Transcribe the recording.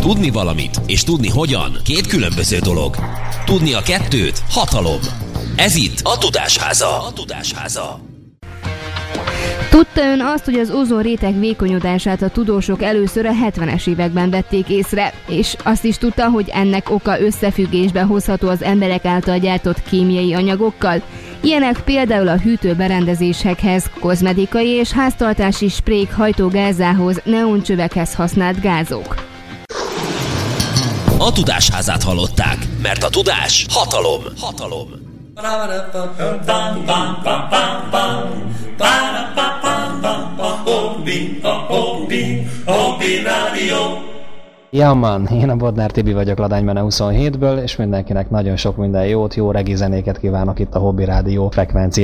Tudni valamit és tudni hogyan két különböző dolog. Tudni a kettőt hatalom. Ez itt a Tudásháza. Tudta ön azt, hogy az ózonréteg vékonyodását a tudósok először a 70-es években vették észre, és azt is tudta, hogy ennek oka összefüggésbe hozható az emberek által gyártott kémiai anyagokkal? Ilyenek például a hűtőberendezésekhez, kozmetikai és háztartási sprék hajtógázához, neoncsövekhez használt gázok. A Tudásházát hallották, mert a tudás hatalom. Ja man, én a Bodnár Tibi vagyok Ladánymene 27-ből, és mindenkinek nagyon sok minden jót, jó regi zenéket kívánok itt a Hobby Rádió frekvenciáján.